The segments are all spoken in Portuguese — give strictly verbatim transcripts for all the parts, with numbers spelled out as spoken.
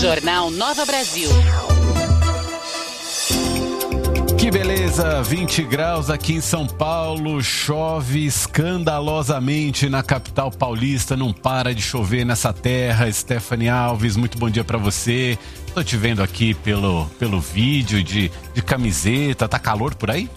Jornal Nova Brasil. Que beleza, vinte graus aqui em São Paulo, chove escandalosamente na capital paulista, não para de chover nessa terra. Stephanie Alves, muito bom dia pra você. Tô te vendo aqui pelo, pelo vídeo de, de camiseta, tá calor por aí?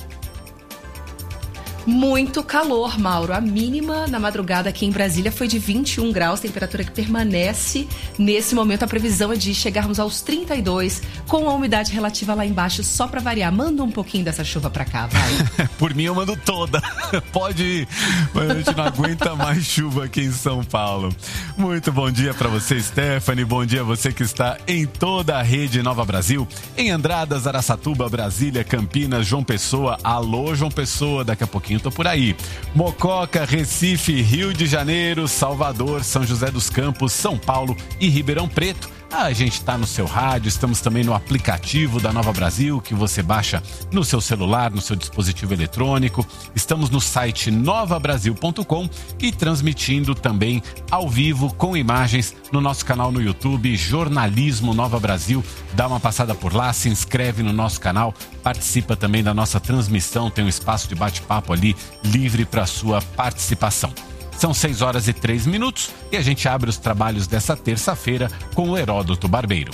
Muito calor, Mauro. A mínima na madrugada aqui em Brasília foi de vinte e um graus, temperatura que permanece. Nesse momento, a previsão é de chegarmos aos trinta e dois, com a umidade relativa lá embaixo, só pra variar. Manda um pouquinho dessa chuva pra cá, vai. Por mim, eu mando toda. Pode ir, mas a gente não aguenta mais chuva aqui em São Paulo. Muito bom dia pra você, Stephanie. Bom dia a você que está em toda a rede Nova Brasil, em Andradas, Araçatuba, Brasília, Campinas, João Pessoa. Alô, João Pessoa, daqui a pouquinho tô por aí. Mococa, Recife, Rio de Janeiro, Salvador, São José dos Campos, São Paulo e Ribeirão Preto. A gente está no seu rádio, estamos também no aplicativo da Nova Brasil, que você baixa no seu celular, no seu dispositivo eletrônico. Estamos no site nova brasil ponto com e transmitindo também ao vivo com imagens no nosso canal no YouTube, Jornalismo Nova Brasil. Dá uma passada por lá, se inscreve no nosso canal, participa também da nossa transmissão, tem um espaço de bate-papo ali livre para sua participação. São seis horas e três minutos e a gente abre os trabalhos dessa terça-feira com o Heródoto Barbeiro.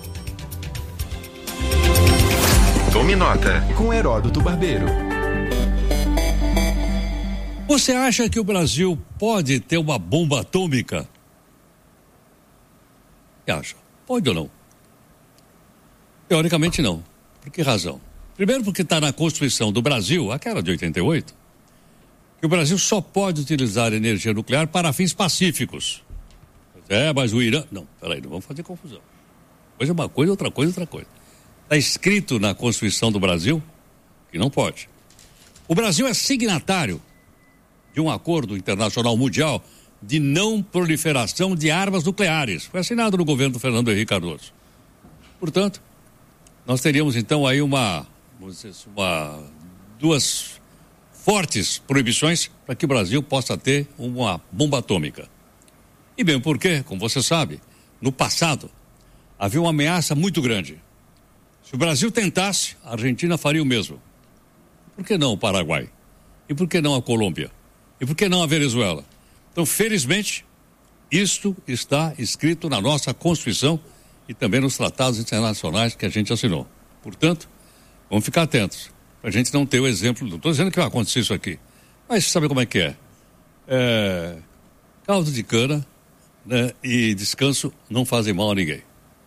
Tome nota com Heródoto Barbeiro. Você acha que o Brasil pode ter uma bomba atômica? O que acha? Pode ou não? Teoricamente não. Por que razão? Primeiro porque está na Constituição do Brasil, aquela de oitenta e oito, que o Brasil só pode utilizar energia nuclear para fins pacíficos. É, mas o Irã... Não, peraí, não vamos fazer confusão. Coisa é uma coisa, outra coisa, outra coisa. Está escrito na Constituição do Brasil que não pode. O Brasil é signatário de um acordo internacional mundial de não proliferação de armas nucleares. Foi assinado no governo do Fernando Henrique Cardoso. Portanto, nós teríamos então aí uma... Vamos dizer, uma duas... fortes proibições para que o Brasil possa ter uma bomba atômica. E bem porque, como você sabe, no passado havia uma ameaça muito grande. Se o Brasil tentasse, a Argentina faria o mesmo. Por que não o Paraguai? E por que não a Colômbia? E por que não a Venezuela? Então, felizmente, isto está escrito na nossa Constituição e também nos tratados internacionais que a gente assinou. Portanto, vamos ficar atentos. A gente não ter o exemplo, não estou dizendo que vai acontecer isso aqui, mas sabe como é que é? É caldo de cana, né, e descanso não fazem mal a ninguém.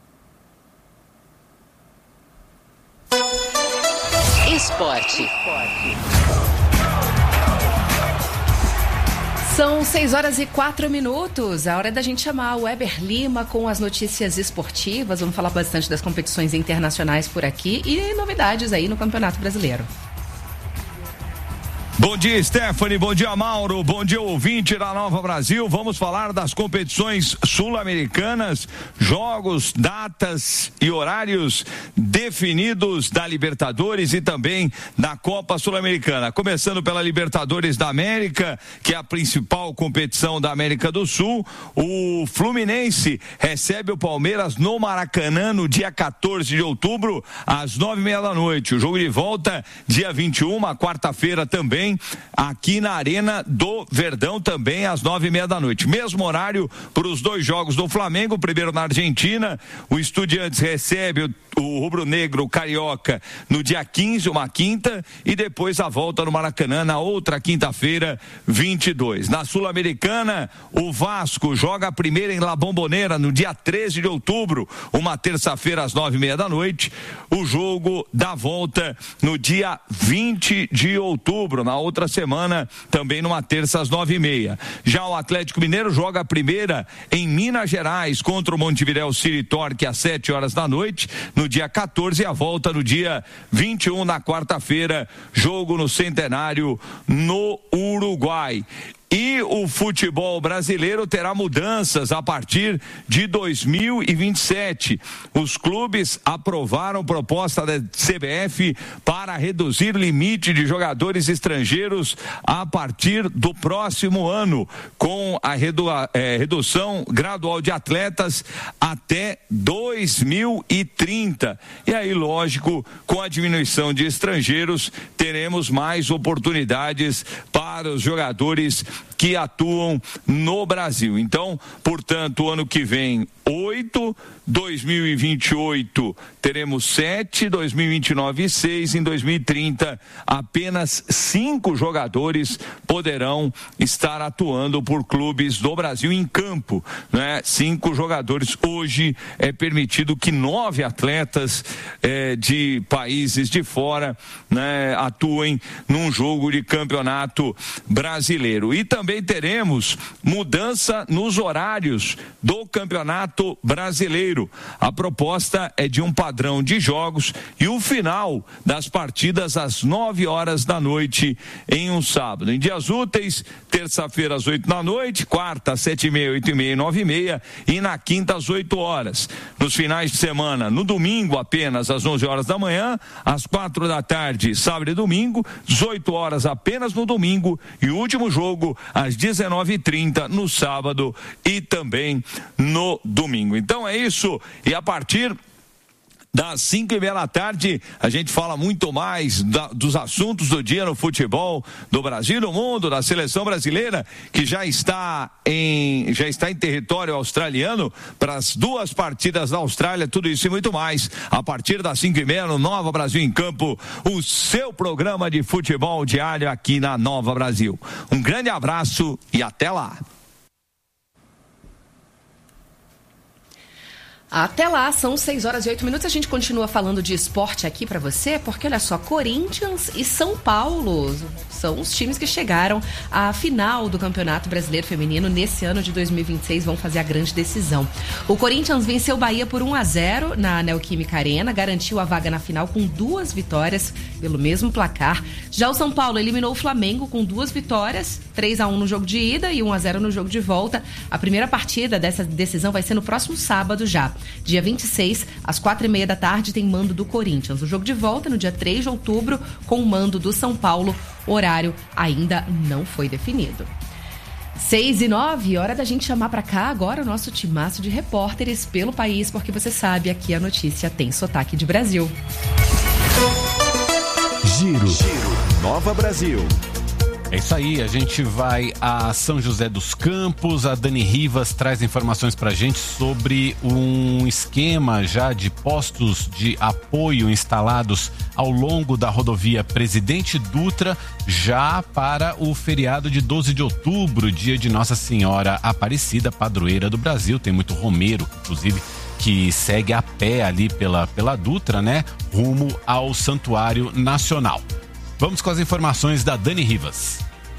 Esporte. São seis horas e quatro minutos, a hora é da gente chamar o Weber Lima com as notícias esportivas. Vamos falar bastante das competições internacionais por aqui e novidades aí no Campeonato Brasileiro. Bom dia, Stephanie, bom dia, Mauro, bom dia, ouvinte da Nova Brasil. Vamos falar das competições sul-americanas, jogos, datas e horários definidos da Libertadores e também da Copa Sul-Americana. Começando pela Libertadores da América, que é a principal competição da América do Sul. O Fluminense recebe o Palmeiras no Maracanã no dia quatorze de outubro, às nove e meia da noite. O jogo de volta, dia vinte e um, quarta-feira também, aqui na Arena do Verdão, também às nove e meia da noite. Mesmo horário para os dois jogos do Flamengo, primeiro na Argentina, o Estudiantes recebe o, o rubro-negro carioca no dia quinze, uma quinta, e depois a volta no Maracanã na outra quinta-feira, vinte e dois. Na Sul-Americana, o Vasco joga a primeira em La Bombonera no dia treze de outubro, uma terça-feira às nove e meia da noite. O jogo da volta no dia vinte de outubro, na outra semana, também numa terça às nove e meia. Já o Atlético Mineiro joga a primeira em Minas Gerais contra o Montevidéu City Torque às sete horas da noite, no dia quatorze, e a volta no dia vinte e um, na quarta-feira, jogo no Centenário, no Uruguai. E o futebol brasileiro terá mudanças a partir de dois mil e vinte e sete. Os clubes aprovaram proposta da C B F para reduzir limite de jogadores estrangeiros a partir do próximo ano, com a redu- é, redução gradual de atletas até dois mil e trinta. E aí, lógico, com a diminuição de estrangeiros, teremos mais oportunidades para os jogadores que atuam no Brasil. Então, portanto, o ano que vem, oito, dois mil e vinte e oito teremos sete, dois mil e vinte e nove seis, em dois mil e trinta apenas cinco jogadores poderão estar atuando por clubes do Brasil em campo, né? Cinco jogadores. Hoje é permitido que nove atletas eh, de países de fora, né, atuem num jogo de campeonato brasileiro. E também teremos mudança nos horários do campeonato brasileiro. A proposta é de um padrão de jogos e o final das partidas às nove horas da noite em um sábado. Em dias úteis, terça-feira às oito da noite, quarta às sete e meia, oito e meia e nove e meia e na quinta às oito horas. Nos finais de semana, no domingo apenas às onze horas da manhã, às quatro da tarde, sábado e domingo, dezoito horas apenas no domingo e o último jogo às dezenove e trinta no sábado e também no domingo. Então é isso, e a partir das cinco e meia da tarde, a gente fala muito mais da, dos assuntos do dia no futebol do Brasil e do mundo, da seleção brasileira, que já está em, já está em território australiano para as duas partidas da Austrália, tudo isso e muito mais. A partir das cinco e meia no Nova Brasil em Campo, o seu programa de futebol diário aqui na Nova Brasil. Um grande abraço e até lá. Até lá, são seis horas e oito minutos. A gente continua falando de esporte aqui pra você, porque olha só, Corinthians e São Paulo são os times que chegaram à final do Campeonato Brasileiro Feminino nesse ano de dois mil e vinte e seis, vão fazer a grande decisão. O Corinthians venceu o Bahia por um a zero na Neoquímica Arena, garantiu a vaga na final com duas vitórias pelo mesmo placar. Já o São Paulo eliminou o Flamengo com duas vitórias, três a um no jogo de ida e um a zero no jogo de volta. A primeira partida dessa decisão vai ser no próximo sábado já. Dia vinte e seis, às quatro e meia da tarde, tem mando do Corinthians. O jogo de volta no dia três de outubro, com o mando do São Paulo. O horário ainda não foi definido. seis e nove, hora da gente chamar pra cá agora o nosso timaço de repórteres pelo país, porque você sabe, aqui a notícia tem sotaque de Brasil. Giro, Giro, Nova Brasil. É isso aí, a gente vai a São José dos Campos. A Dani Rivas traz informações pra gente sobre um esquema já de postos de apoio instalados ao longo da rodovia Presidente Dutra, já para o feriado de doze de outubro, dia de Nossa Senhora Aparecida, padroeira do Brasil. Tem muito romeiro, inclusive, que segue a pé ali pela, pela Dutra, né? Rumo ao Santuário Nacional. Vamos com as informações da Dani Rivas.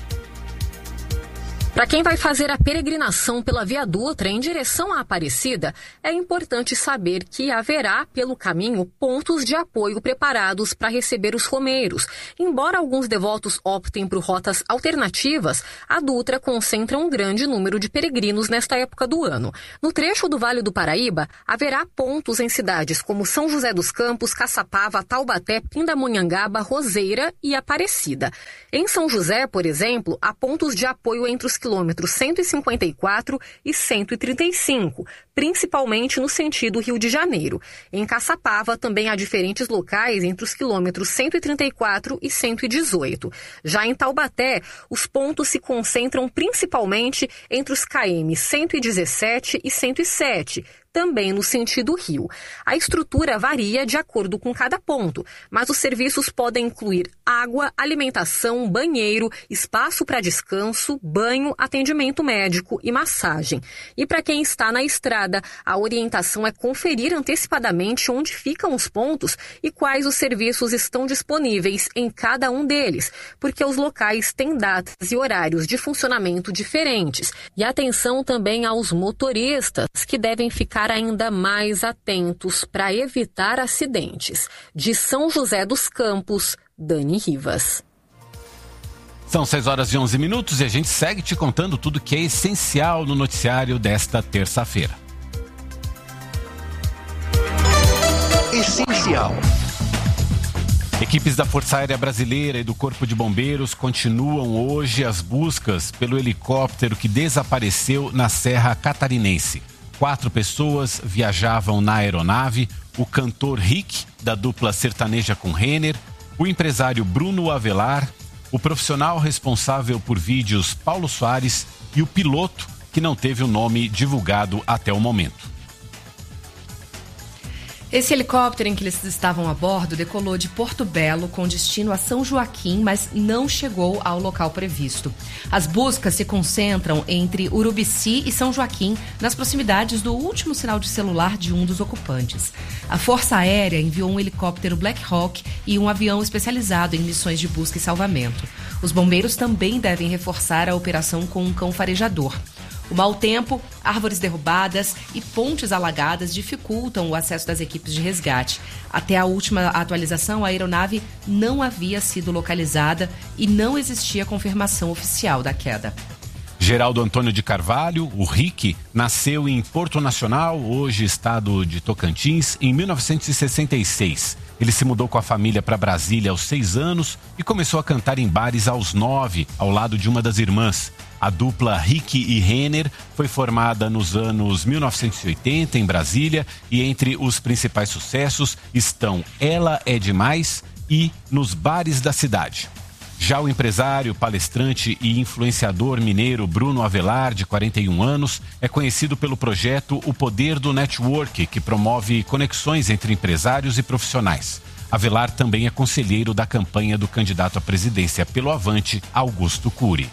Para quem vai fazer a peregrinação pela Via Dutra em direção à Aparecida, é importante saber que haverá pelo caminho pontos de apoio preparados para receber os romeiros. Embora alguns devotos optem por rotas alternativas, a Dutra concentra um grande número de peregrinos nesta época do ano. No trecho do Vale do Paraíba, haverá pontos em cidades como São José dos Campos, Caçapava, Taubaté, Pindamonhangaba, Roseira e Aparecida. Em São José, por exemplo, há pontos de apoio entre os quilômetros cento e cinquenta e quatro e cento e trinta e cinco, principalmente no sentido Rio de Janeiro. Em Caçapava também há diferentes locais entre os quilômetros cento e trinta e quatro e cento e dezoito. Já em Taubaté, os pontos se concentram principalmente entre os quilômetros cento e dezessete e cento e sete, também no sentido Rio. A estrutura varia de acordo com cada ponto, mas os serviços podem incluir água, alimentação, banheiro, espaço para descanso, banho, atendimento médico e massagem. E para quem está na estrada, a orientação é conferir antecipadamente onde ficam os pontos e quais os serviços estão disponíveis em cada um deles, porque os locais têm datas e horários de funcionamento diferentes. E atenção também aos motoristas, que devem ficar ainda mais atentos para evitar acidentes. De São José dos Campos, Dani Rivas. São seis horas e onze minutos e a gente segue te contando tudo que é essencial no noticiário desta terça-feira. Essencial. Equipes da Força Aérea Brasileira e do Corpo de Bombeiros continuam hoje as buscas pelo helicóptero que desapareceu na Serra Catarinense. Quatro pessoas viajavam na aeronave: o cantor Rick, da dupla sertaneja com Renner, o empresário Bruno Avelar, o profissional responsável por vídeos Paulo Soares e o piloto, que não teve o nome divulgado até o momento. Esse helicóptero em que eles estavam a bordo decolou de Porto Belo com destino a São Joaquim, mas não chegou ao local previsto. As buscas se concentram entre Urubici e São Joaquim, nas proximidades do último sinal de celular de um dos ocupantes. A Força Aérea enviou um helicóptero Black Hawk e um avião especializado em missões de busca e salvamento. Os bombeiros também devem reforçar a operação com um cão farejador. O mau tempo, árvores derrubadas e pontes alagadas dificultam o acesso das equipes de resgate. Até a última atualização, a aeronave não havia sido localizada e não existia confirmação oficial da queda. Geraldo Antônio de Carvalho, o Rick, nasceu em Porto Nacional, hoje estado de Tocantins, em mil novecentos e sessenta e seis. Ele se mudou com a família para Brasília aos seis anos e começou a cantar em bares aos nove, ao lado de uma das irmãs. A dupla Rick e Renner foi formada nos anos mil novecentos e oitenta em Brasília e entre os principais sucessos estão Ela é Demais e Nos Bares da Cidade. Já o empresário, palestrante e influenciador mineiro Bruno Avelar, de quarenta e um anos, é conhecido pelo projeto O Poder do Network, que promove conexões entre empresários e profissionais. Avelar também é conselheiro da campanha do candidato à presidência pelo Avante, Augusto Cury.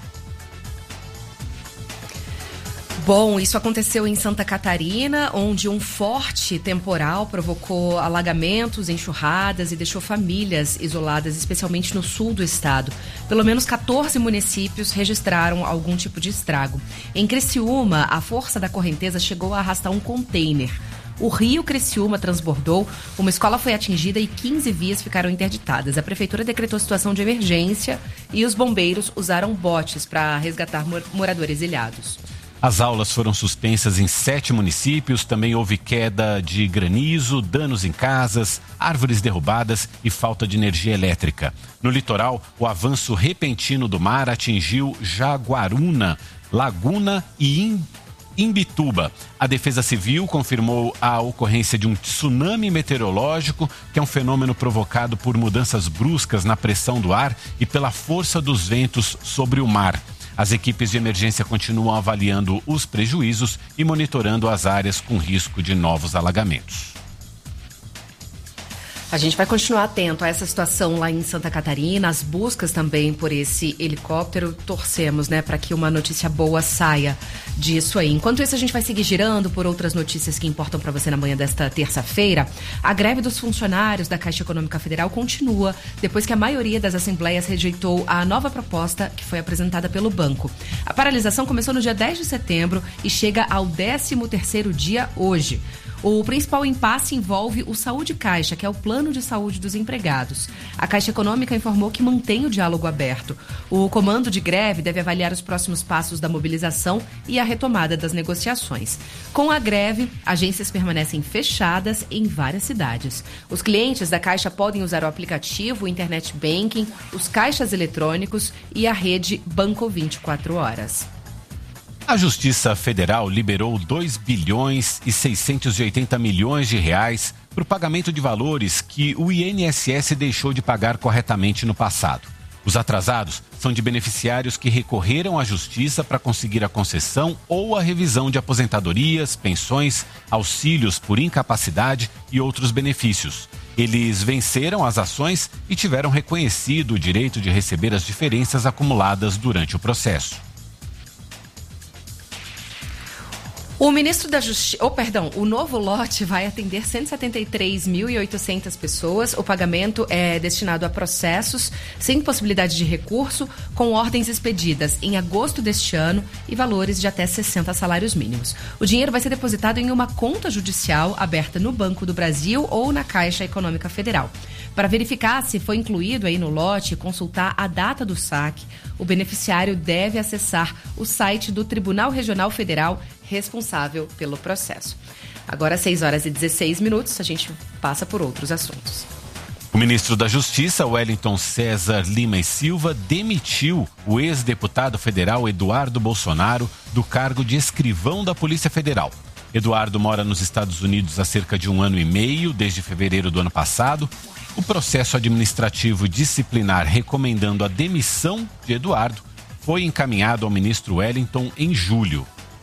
Bom, isso aconteceu em Santa Catarina, onde um forte temporal provocou alagamentos, enxurradas e deixou famílias isoladas, especialmente no sul do estado. Pelo menos quatorze municípios registraram algum tipo de estrago. Em Criciúma, a força da correnteza chegou a arrastar um container. O rio Criciúma transbordou, uma escola foi atingida e quinze vias ficaram interditadas. A prefeitura decretou situação de emergência e os bombeiros usaram botes para resgatar moradores ilhados. As aulas foram suspensas em sete municípios, também houve queda de granizo, danos em casas, árvores derrubadas e falta de energia elétrica. No litoral, o avanço repentino do mar atingiu Jaguaruna, Laguna e Imbituba. A Defesa Civil confirmou a ocorrência de um tsunami meteorológico, que é um fenômeno provocado por mudanças bruscas na pressão do ar e pela força dos ventos sobre o mar. As equipes de emergência continuam avaliando os prejuízos e monitorando as áreas com risco de novos alagamentos. A gente vai continuar atento a essa situação lá em Santa Catarina, as buscas também por esse helicóptero. Torcemos, né, para que uma notícia boa saia disso aí. Enquanto isso, a gente vai seguir girando por outras notícias que importam para você na manhã desta terça-feira. A greve dos funcionários da Caixa Econômica Federal continua depois que a maioria das assembleias rejeitou a nova proposta que foi apresentada pelo banco. A paralisação começou no dia dez de setembro e chega ao décimo terceiro dia hoje. O principal impasse envolve o Saúde Caixa, que é o plano de saúde dos empregados. A Caixa Econômica informou que mantém o diálogo aberto. O comando de greve deve avaliar os próximos passos da mobilização e a retomada das negociações. Com a greve, agências permanecem fechadas em várias cidades. Os clientes da Caixa podem usar o aplicativo, o Internet Banking, os caixas eletrônicos e a rede Banco vinte e quatro horas. A Justiça Federal liberou dois bilhões e seiscentos e oitenta milhões de reais para o pagamento de valores que o I N S S deixou de pagar corretamente no passado. Os atrasados são de beneficiários que recorreram à Justiça para conseguir a concessão ou a revisão de aposentadorias, pensões, auxílios por incapacidade e outros benefícios. Eles venceram as ações e tiveram reconhecido o direito de receber as diferenças acumuladas durante o processo. O ministro da Justiça, oh, perdão, o novo lote vai atender cento e setenta e três mil e oitocentas pessoas. O pagamento é destinado a processos sem possibilidade de recurso, com ordens expedidas em agosto deste ano e valores de até sessenta salários mínimos. O dinheiro vai ser depositado em uma conta judicial aberta no Banco do Brasil ou na Caixa Econômica Federal. Para verificar se foi incluído aí no lote e consultar a data do saque, O beneficiário deve acessar o site do Tribunal Regional Federal responsável pelo processo. Agora, seis horas e dezesseis minutos, a gente passa por outros assuntos. O ministro da Justiça, Wellington César Lima e Silva, demitiu o ex-deputado federal Eduardo Bolsonaro do cargo de escrivão da Polícia Federal. Eduardo mora nos Estados Unidos há cerca de um ano e meio, desde fevereiro do ano passado. O processo administrativo disciplinar recomendando a demissão de Eduardo foi encaminhado ao ministro Wellington em julho.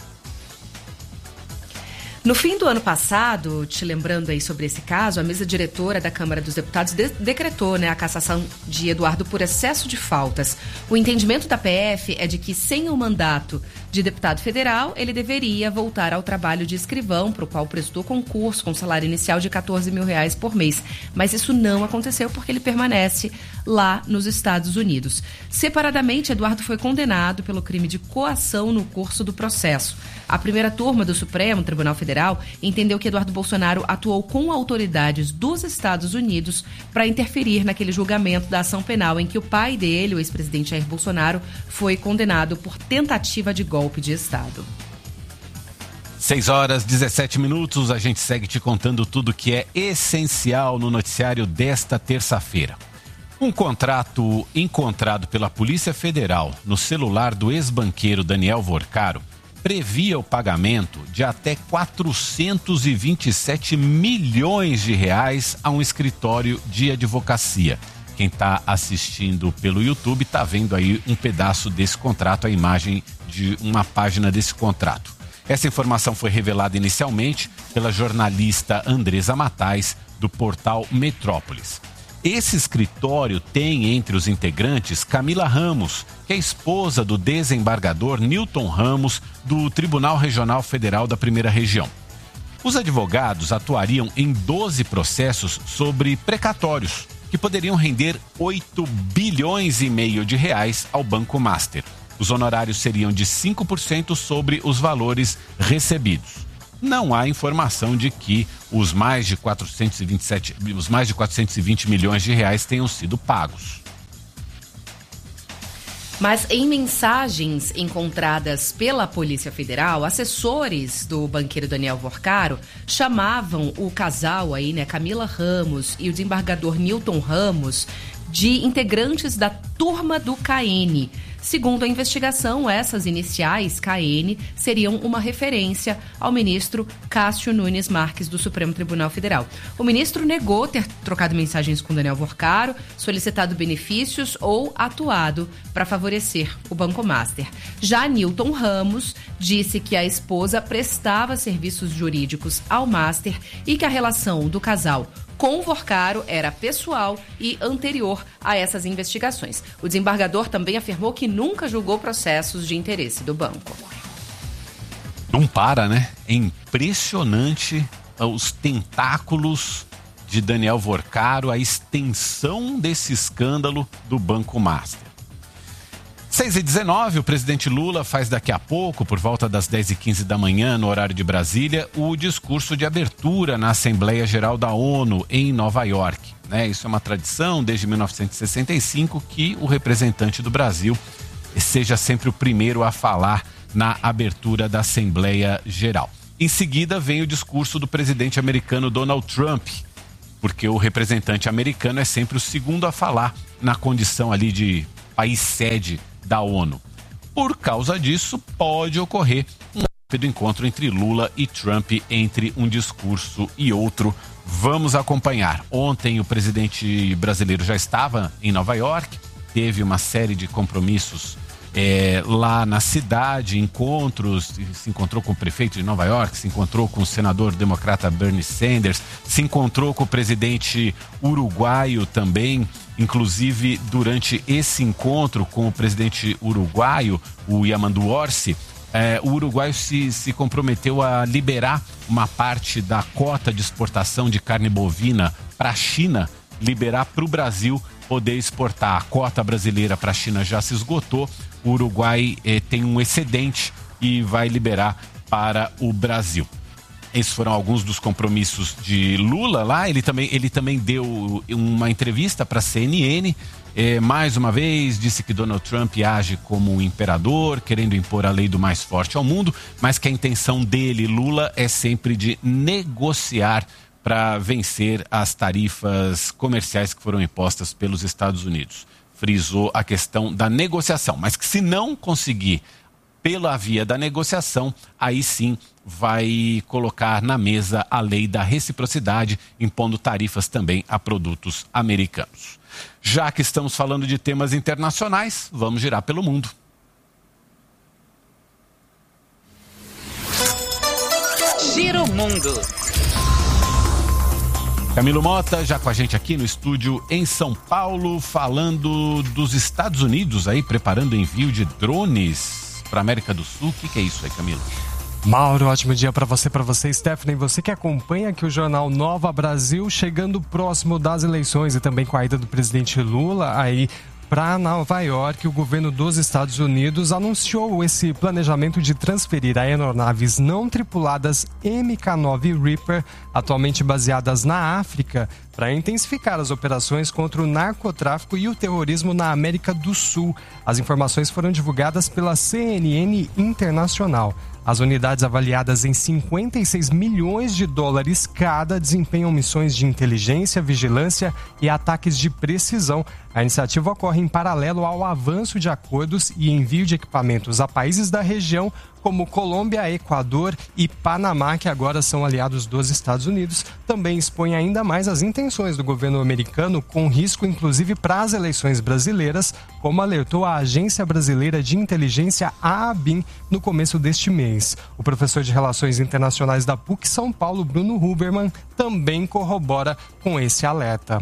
No fim do ano passado, te lembrando aí sobre esse caso, a mesa diretora da Câmara dos Deputados de- decretou né, a cassação de Eduardo por excesso de faltas. O entendimento da P F é de que, sem o mandato de deputado federal, ele deveria voltar ao trabalho de escrivão, para o qual prestou concurso com salário inicial de quatorze mil reais por mês. Mas isso não aconteceu porque ele permanece lá nos Estados Unidos. Separadamente, Eduardo foi condenado pelo crime de coação no curso do processo. A primeira turma do Supremo Tribunal Federal entendeu que Eduardo Bolsonaro atuou com autoridades dos Estados Unidos para interferir naquele julgamento da ação penal em que o pai dele, o ex-presidente Jair Bolsonaro, foi condenado por tentativa de golpe de Estado. seis horas e dezessete minutos, a gente segue te contando tudo que é essencial no noticiário desta terça-feira. Um contrato encontrado pela Polícia Federal no celular do ex-banqueiro Daniel Vorcaro previa o pagamento de até quatrocentos e vinte e sete milhões de reais a um escritório de advocacia. Quem está assistindo pelo YouTube está vendo aí um pedaço desse contrato, a imagem de uma página desse contrato. Essa informação foi revelada inicialmente pela jornalista Andresa Matais, do portal Metrópolis. Esse escritório tem entre os integrantes Camila Ramos, que é esposa do desembargador Newton Ramos, do Tribunal Regional Federal da Primeira Região. Os advogados atuariam em doze processos sobre precatórios, que poderiam render oito bilhões e meio de reais ao Banco Master. Os honorários seriam de cinco por cento sobre os valores recebidos. Não há informação de que os mais de quatrocentos e vinte e sete, os mais de quatrocentos e vinte milhões de reais tenham sido pagos. Mas em mensagens encontradas pela Polícia Federal, assessores do banqueiro Daniel Vorcaro chamavam o casal aí, né, Camila Ramos e o desembargador Newton Ramos, de integrantes da turma do K N. Segundo a investigação, essas iniciais, K N, seriam uma referência ao ministro Cássio Nunes Marques, do Supremo Tribunal Federal. O ministro negou ter trocado mensagens com Daniel Vorcaro, solicitado benefícios ou atuado para favorecer o Banco Master. Já Newton Ramos disse que a esposa prestava serviços jurídicos ao Master e que a relação do casal com o Vorcaro era pessoal e anterior a essas investigações. O desembargador também afirmou que nunca julgou processos de interesse do banco. Não para, né? É impressionante os tentáculos de Daniel Vorcaro, a extensão desse escândalo do Banco Master. seis e dezenove, o presidente Lula faz daqui a pouco, por volta das dez e quinze da manhã, no horário de Brasília, o discurso de abertura na Assembleia Geral da ONU, em Nova York. Né? Isso é uma tradição desde mil novecentos e sessenta e cinco que o representante do Brasil seja sempre o primeiro a falar na abertura da Assembleia Geral. Em seguida vem o discurso do presidente americano Donald Trump, porque o representante americano é sempre o segundo a falar na condição ali de país sede da ONU. Por causa disso, pode ocorrer um rápido encontro entre Lula e Trump, entre um discurso e outro. Vamos acompanhar. Ontem o presidente brasileiro já estava em Nova York, teve uma série de compromissos é, lá na cidade, encontros, se encontrou com o prefeito de Nova York, se encontrou com o senador democrata Bernie Sanders, se encontrou com o presidente uruguaio também. Inclusive, durante esse encontro com o presidente uruguaio, o Yamandu Orsi, eh, o uruguaio se, se comprometeu a liberar uma parte da cota de exportação de carne bovina para a China, liberar para o Brasil poder exportar. A cota brasileira para a China já se esgotou, o Uruguai eh, tem um excedente e vai liberar para o Brasil. Esses foram alguns dos compromissos de Lula lá. Ele também, ele também deu uma entrevista para a C N N. É, mais uma vez, disse que Donald Trump age como um imperador, querendo impor a lei do mais forte ao mundo, mas que a intenção dele, Lula, é sempre de negociar para vencer as tarifas comerciais que foram impostas pelos Estados Unidos. Frisou a questão da negociação, mas que se não conseguir pela via da negociação, aí sim vai colocar na mesa a lei da reciprocidade, impondo tarifas também a produtos americanos. Já que estamos falando de temas internacionais, vamos girar pelo mundo. Giro Mundo. Camilo Mota, já com a gente aqui no estúdio em São Paulo, falando dos Estados Unidos aí, preparando o envio de drones para a América do Sul. O que, que é isso aí, Camilo? Mauro, ótimo dia para você, para você, Stephanie. Você que acompanha aqui o Jornal Nova Brasil, chegando próximo das eleições e também com a ida do presidente Lula aí para Nova York, o governo dos Estados Unidos anunciou esse planejamento de transferir aeronaves não tripuladas M K nove Reaper, atualmente baseadas na África, para intensificar as operações contra o narcotráfico e o terrorismo na América do Sul. As informações foram divulgadas pela C N N Internacional. As unidades, avaliadas em cinquenta e seis milhões de dólares cada, desempenham missões de inteligência, vigilância e ataques de precisão. A iniciativa ocorre em paralelo ao avanço de acordos e envio de equipamentos a países da região, como Colômbia, Equador e Panamá, que agora são aliados dos Estados Unidos. Também expõe ainda mais as intenções do governo americano, com risco inclusive para as eleições brasileiras, como alertou a Agência Brasileira de Inteligência, a ABIN, no começo deste mês. O professor de Relações Internacionais da P U C São Paulo, Bruno Huberman, também corrobora com esse alerta.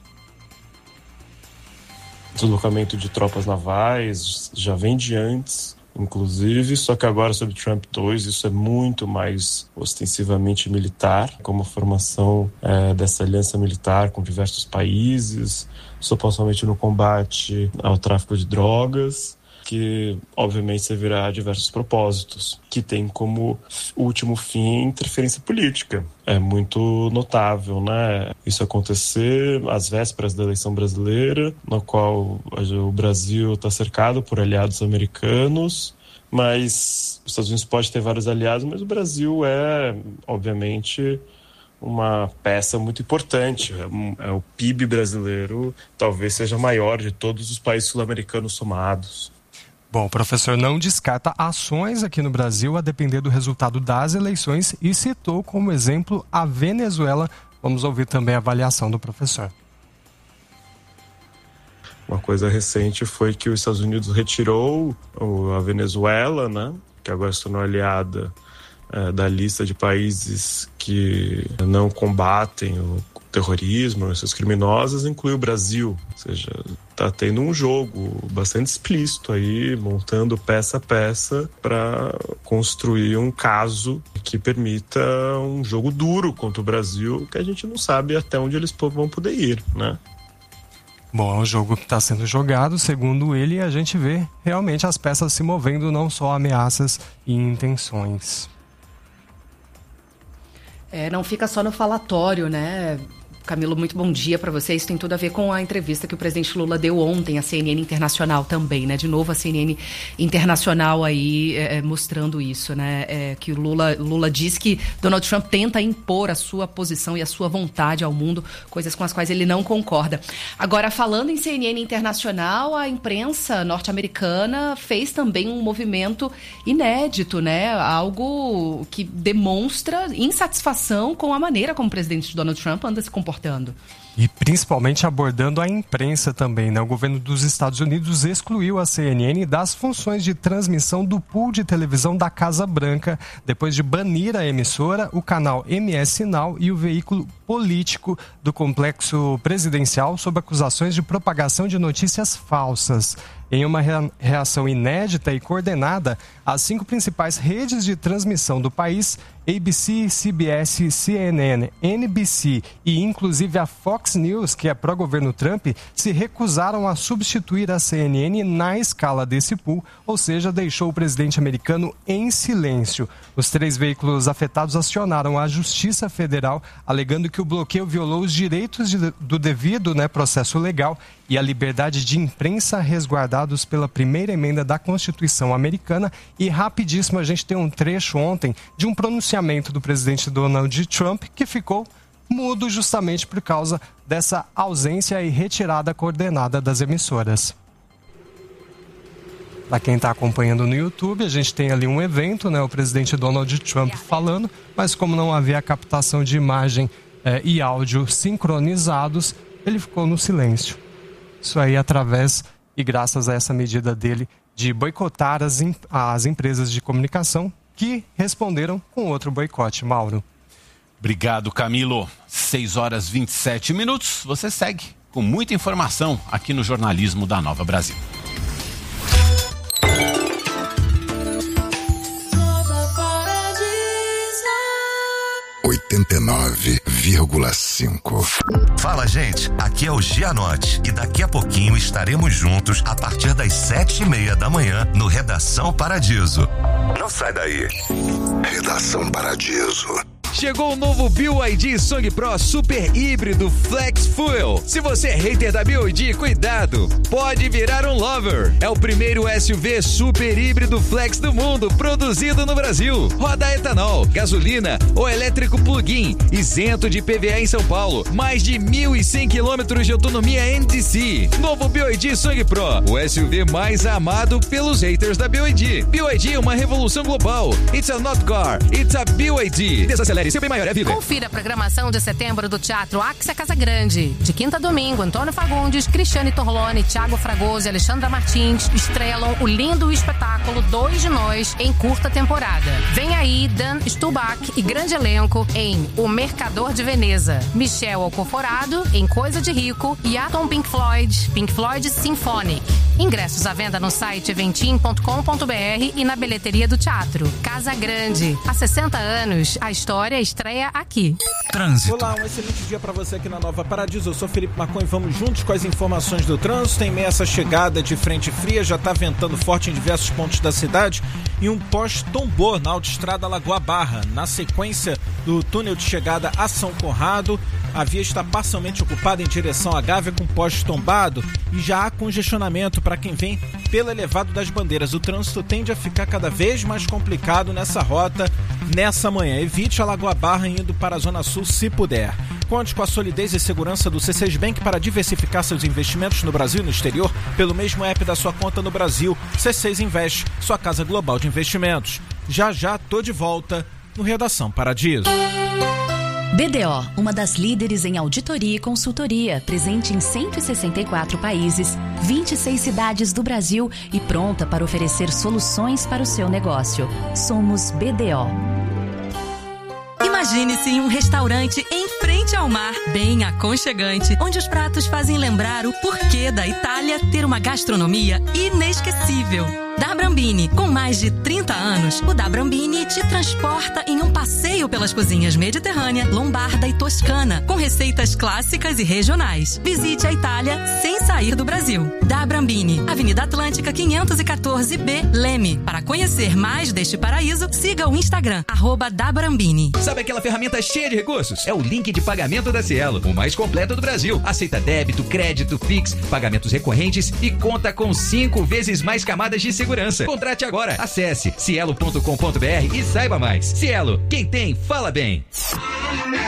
Deslocamento de tropas navais já vem de antes, inclusive, só que agora sob Trump dois isso é muito mais ostensivamente militar, como a formação é, dessa aliança militar com diversos países, supostamente no combate ao tráfico de drogas, que obviamente servirá a diversos propósitos, que tem como último fim interferência política. É muito notável, né? Isso acontecer às vésperas da eleição brasileira, no qual o Brasil está cercado por aliados americanos, mas os Estados Unidos pode ter vários aliados, mas o Brasil é, obviamente, uma peça muito importante. É o P I B brasileiro talvez seja maior de todos os países sul-americanos somados. Bom, o professor não descarta ações aqui no Brasil a depender do resultado das eleições e citou como exemplo a Venezuela. Vamos ouvir também a avaliação do professor. Uma coisa recente foi que os Estados Unidos retirou a Venezuela, né, que agora se tornou aliada é, da lista de países que não combatem o terrorismo, os criminosos, inclui o Brasil. Ou seja, está tendo um jogo bastante explícito aí, montando peça a peça para construir um caso que permita um jogo duro contra o Brasil, que a gente não sabe até onde eles vão poder ir, né? Bom, é um jogo que está sendo jogado, segundo ele, e a gente vê realmente as peças se movendo, não só ameaças e intenções. É, não fica só no falatório, né? Camilo, muito bom dia para você. Isso tem tudo a ver com a entrevista que o presidente Lula deu ontem à C N N Internacional também, né? De novo a C N N Internacional aí é, mostrando isso, né? É, que o Lula, Lula diz que Donald Trump tenta impor a sua posição e a sua vontade ao mundo, coisas com as quais ele não concorda. Agora, falando em C N N Internacional, a imprensa norte-americana fez também um movimento inédito, né? Algo que demonstra insatisfação com a maneira como o presidente Donald Trump anda se comportando. E principalmente abordando a imprensa também, né? O governo dos Estados Unidos excluiu a C N N das funções de transmissão do pool de televisão da Casa Branca, depois de banir a emissora, o canal M S Now e o veículo político do complexo presidencial sob acusações de propagação de notícias falsas. Em uma reação inédita e coordenada, as cinco principais redes de transmissão do país, A B C, C B S, C N N, N B C e inclusive a Fox News, que é pró-governo Trump, se recusaram a substituir a C N N na escala desse pool, ou seja, deixou o presidente americano em silêncio. Os três veículos afetados acionaram a Justiça Federal, alegando que o bloqueio violou os direitos de, do devido, né, processo legal e a liberdade de imprensa resguardados pela primeira emenda da Constituição americana. E rapidíssimo, a gente tem um trecho ontem de um pronunciamento do presidente Donald Trump que ficou mudo justamente por causa dessa ausência e retirada coordenada das emissoras. Para quem está acompanhando no YouTube, a gente tem ali um evento, né, o presidente Donald Trump falando, mas como não havia captação de imagem eh, e áudio sincronizados, ele ficou no silêncio. Isso aí através e graças a essa medida dele de boicotar as, as empresas de comunicação que responderam com outro boicote. Mauro. Obrigado, Camilo. seis horas e vinte e sete minutos. Você segue com muita informação aqui no Jornalismo da Nova Brasil. oitenta e nove vírgula cinco. Fala, gente, aqui é o Gianotti e daqui a pouquinho estaremos juntos a partir das sete e meia da manhã no Redação Paradiso. Não sai daí. Redação Paradiso. Chegou o novo B Y D Song Pro Super Híbrido Flex Fuel. Se você é hater da B Y D, cuidado, pode virar um lover. É o primeiro S U V super híbrido flex do mundo, produzido no Brasil. Roda a etanol, gasolina ou elétrico plug-in, isento de I P V A em São Paulo. Mais de mil e cem quilômetros de autonomia N D C. Novo B Y D Song Pro, o S U V mais amado pelos haters da B Y D. B Y D é uma revolução global. It's a not car, it's a B Y D. Desacelere. Seu bem maior é vida. Confira a programação de setembro do Teatro Axia Casa Grande. De quinta a domingo, Antônio Fagundes, Cristiane Torlone, Thiago Fragoso e Alexandra Martins estrelam o lindo espetáculo Dois de Nós em curta temporada. Vem aí Dan Stubach e grande elenco em O Mercador de Veneza. Michel Alcoforado em Coisa de Rico e Atom Pink Floyd, Pink Floyd Symphonic. Ingressos à venda no site eventim ponto com ponto br e na bilheteria do teatro. Casa Grande. Há sessenta anos, a história estreia aqui. Trânsito. Olá, um excelente dia para você aqui na Nova Paradiso. Eu sou Felipe Marcon e vamos juntos com as informações do trânsito. Em meio a essa chegada de frente fria, já está ventando forte em diversos pontos da cidade e um poste tombou na autoestrada Lagoa Barra. Na sequência do túnel de chegada a São Conrado, a via está parcialmente ocupada em direção à Gávea com poste tombado e já há congestionamento para quem vem pelo elevado das Bandeiras. O trânsito tende a ficar cada vez mais complicado nessa rota nessa manhã. Evite a Lagoa Barra indo para a Zona Sul se puder. Conte com a solidez e segurança do C seis Bank para diversificar seus investimentos no Brasil e no exterior pelo mesmo app da sua conta no Brasil. C seis Invest, sua casa global de investimentos. Já já tô de volta no Redação Paradiso. B D O, uma das líderes em auditoria e consultoria, presente em cento e sessenta e quatro países, vinte e seis cidades do Brasil e pronta para oferecer soluções para o seu negócio. Somos B D O. Imagine-se em um restaurante em frente ao mar, bem aconchegante, onde os pratos fazem lembrar o porquê da Itália ter uma gastronomia inesquecível. Da Brambini, com mais de trinta anos, o Da Brambini te transporta em um passeio pelas cozinhas mediterrânea, lombarda e toscana, com receitas clássicas e regionais. Visite a Itália sem sair do Brasil. Da Brambini, Avenida Atlântica quinhentos e quatorze B, Leme. Para conhecer mais deste paraíso, siga o Instagram, arroba Da Brambini. Sabe aquela ferramenta cheia de recursos? É o link de pagamento da Cielo, o mais completo do Brasil. Aceita débito, crédito, Pix, pagamentos recorrentes e conta com cinco vezes mais camadas de segurança. Contrate agora. Acesse cielo ponto com ponto br e saiba mais. Cielo, quem tem, fala bem.